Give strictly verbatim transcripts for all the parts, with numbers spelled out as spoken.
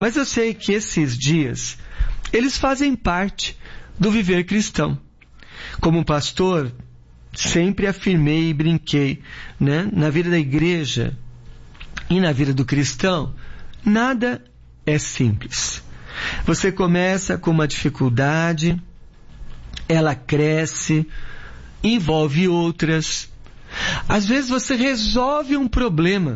Mas eu sei que esses dias, eles fazem parte do viver cristão. Como pastor, sempre afirmei e brinquei, né? Na vida da igreja e na vida do cristão, nada é simples. Você começa com uma dificuldade, ela cresce, envolve outras. Às vezes você resolve um problema,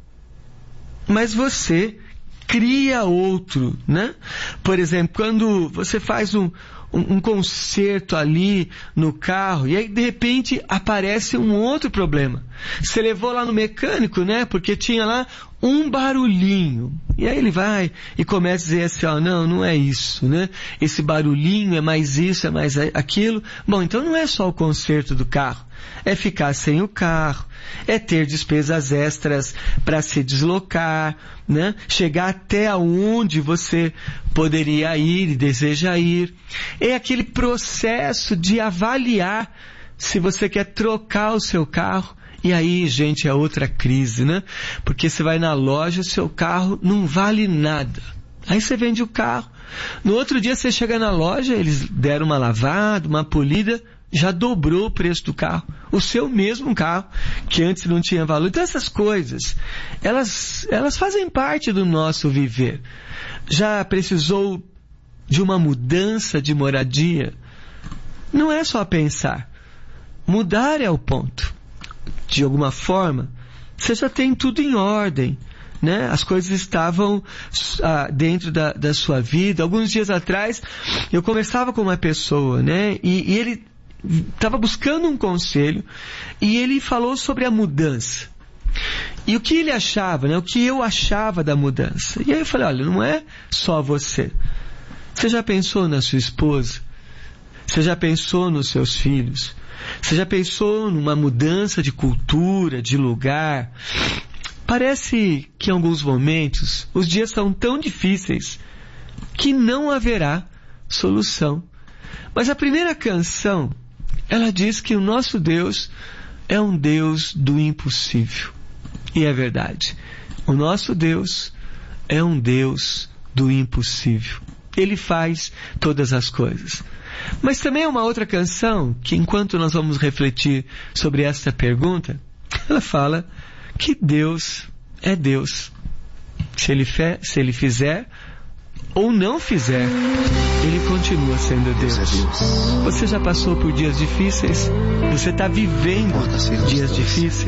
mas você cria outro, né? Por exemplo, quando você faz um, um, um conserto ali no carro, e aí de repente aparece um outro problema. Você levou lá no mecânico, né? Porque tinha lá um barulhinho. E aí ele vai e começa a dizer assim, ó, não, não é isso, né? Esse barulhinho é mais isso, é mais aquilo. Bom, então não é só o conserto do carro. É ficar sem o carro, é ter despesas extras para se deslocar, né? Chegar até onde você poderia ir e deseja ir. É aquele processo de avaliar se você quer trocar o seu carro. E aí, gente, é outra crise, né? Porque você vai na loja, seu carro não vale nada. Aí você vende o carro. No outro dia você chega na loja, eles deram uma lavada, uma polida, já dobrou o preço do carro. O seu mesmo carro, que antes não tinha valor. Então essas coisas, elas, elas fazem parte do nosso viver. Já precisou de uma mudança de moradia? Não é só pensar. Mudar é o ponto. De alguma forma, você já tem tudo em ordem, né? As coisas estavam ah, dentro da, da sua vida. Alguns dias atrás, eu conversava com uma pessoa, né? E, e ele estava buscando um conselho e ele falou sobre a mudança. E o que ele achava, né? O que eu achava da mudança. E aí eu falei, olha, não é só você. Você já pensou na sua esposa? Você já pensou nos seus filhos? Você já pensou numa mudança de cultura, de lugar? Parece que em alguns momentos os dias são tão difíceis que não haverá solução. Mas a primeira canção, ela diz que o nosso Deus é um Deus do impossível. E é verdade. O nosso Deus é um Deus do impossível. Ele faz todas as coisas. Mas também é uma outra canção que, enquanto nós vamos refletir sobre esta pergunta, ela fala que Deus é Deus. Se ele, fe- se ele fizer ou não fizer, ele continua sendo Deus. Você já passou por dias difíceis? Você está vivendo dias difíceis?